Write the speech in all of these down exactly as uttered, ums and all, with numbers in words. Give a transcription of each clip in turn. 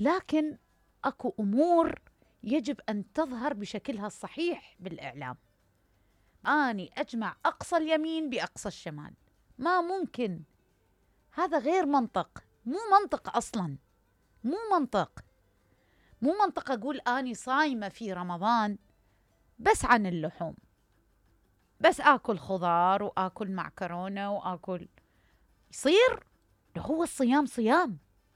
لكن أكو أمور يجب أن تظهر بشكلها الصحيح بالإعلام. أني أجمع أقصى اليمين بأقصى الشمال، ما ممكن، هذا غير منطق، مو منطق أصلا، مو منطق مو منطق أقول أني صايمة في رمضان بس عن اللحوم، بس آكل خضار وآكل معكرونة وآكل، يصير؟ لو هو الصيام صيام،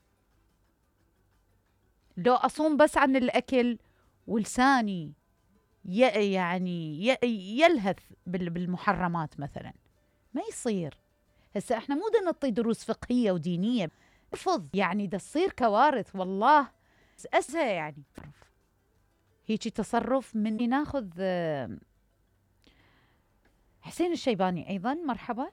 لو أصوم بس عن الأكل ولساني يعني يلهث بالمحرمات مثلا، ما يصير. هسه احنا مو دا نعطي دروس فقهية ودينية، ارفض يعني دا تصير كوارث والله. أسهى يعني هيجي تصرف من ناخذ حسين الشيباني أيضا. مرحبا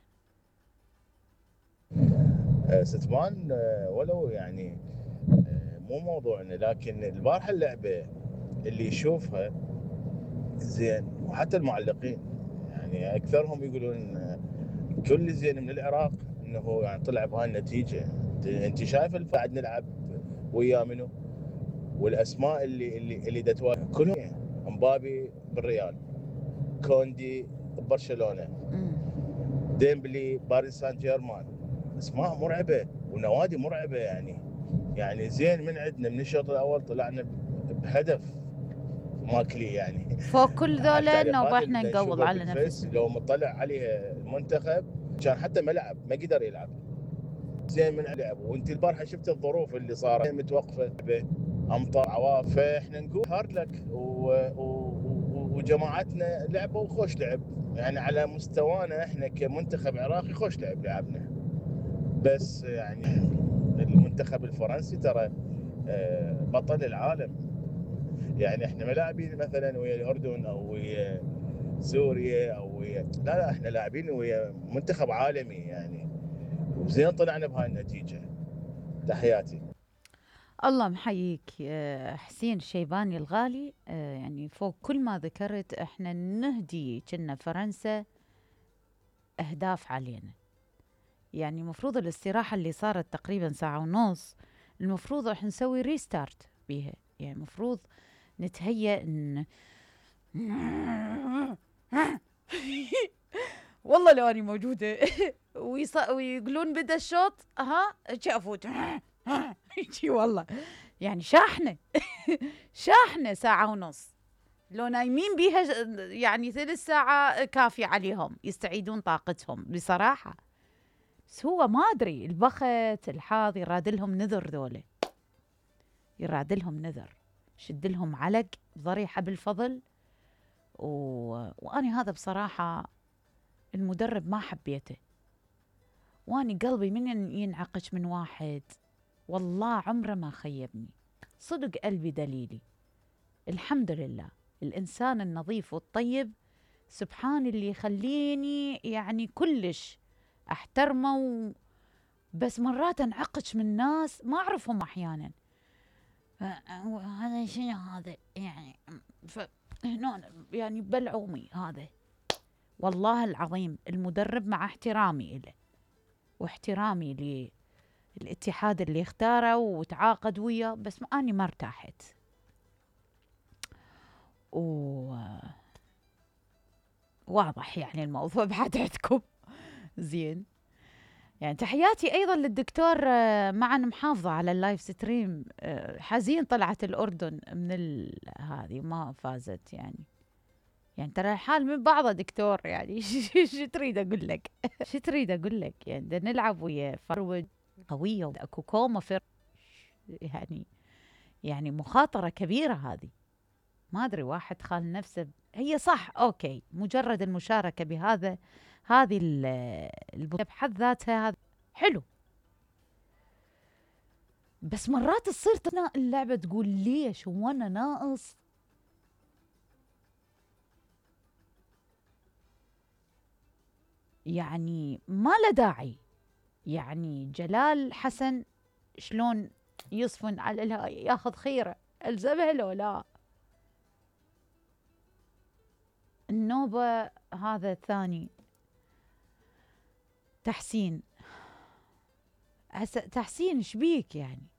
ستمان. ولو يعني مو موضوعنا، لكن البارحة اللعبة اللي يشوفها زين، وحتى المعلقين يعني أكثرهم يقولون كل زين من العراق انه يعني طلع بهاي النتيجه. انت شايف اللي قاعد نلعب ويا منو، والاسماء اللي اللي اللي دتواجه كلهم، امبابي بالريال، كوندي ببرشلونه، ديمبلي باريس سان جيرمان، اسماء مرعبه ونوادي مرعبه يعني. يعني زين من عندنا من الشوط الاول طلعنا بهدف ماكلي يعني. فوق كل ذولا نوبة احنا نقول على نفسنا. لو مطلع عليها المنتخب كان حتى ملعب ما قدر يلعب زين من لعب. وانت البارحه شفت الظروف اللي صارت متوقفه، امطار عواصف، فاحنا نقول هارد لك و... و... وجماعتنا لعبوا خوش لعب يعني على مستوانا احنا كمنتخب عراقي، خوش لعب لعبنا. بس يعني المنتخب الفرنسي ترى بطل العالم، يعني احنا ملاعبين مثلا ويا الاردن او ويا سوريا او ويا، لا لا احنا لاعبين ويا منتخب عالمي يعني، وزين طلعنا بهاي النتيجه. تحياتي. الله محييك حسين الشيباني الغالي. يعني فوق كل ما ذكرت احنا نهدي كنا فرنسا اهداف علينا، يعني مفروض الاستراحة اللي صارت تقريبا ساعة ونص المفروض احنا نسوي ريستارت بيها، يعني مفروض نتهيأ ان والله لو اني موجودة ويص... ويقولون بدا الشوط ها شافوت يجي والله يعني شاحنة شاحنة ساعة ونص، لو نايمين بيها يعني ثلث ساعة كافي عليهم يستعيدون طاقتهم بصراحة. بس هو ما أدري البخت الحاض يرادلهم نذر، ذولا يرادلهم نذر، شدلهم علق ضريحة بالفضل و... وأنا هذا بصراحة المدرب ما حبيته، واني قلبي من ينعقش من واحد والله عمره ما خيبني، صدق قلبي دليلي. الحمد لله الإنسان النظيف والطيب سبحان اللي يخليني يعني كلش احترمه و... بس مرات انعقش من ناس ما اعرفهم احيانا، هذا شنو هذا يعني ف... هنا يعني بلعومي هذا. والله العظيم المدرب مع احترامي له واحترامي للاتحاد اللي اختاره وتعاقد وياه، بس أني ما ارتاحت و واضح يعني الموضوع بعد عندكم زين. يعني تحياتي أيضا للدكتور معن محافظة على اللايف ستريم، حزين طلعت الأردن من هذه ما فازت يعني، يعني ترى الحال من بعضه دكتور يعني شو تريد أقول لك شو تريد أقول لك يعني دا نلعب ويا فرود قوية وأكو كوما في يعني يعني مخاطرة كبيرة هذه، ما أدري واحد خال نفسه. هي صح أوكي مجرد المشاركة بهذا هذه البطولة بحد ذاتها هذا حلو، بس مرات تصير اللعبة تقول ليش هو أنا ناقص يعني ما له داعي. يعني جلال حسن شلون يصفن على ياخذ خيره الزمها لو لا، النوبة هذا الثاني تحسين تحسين شبيك يعني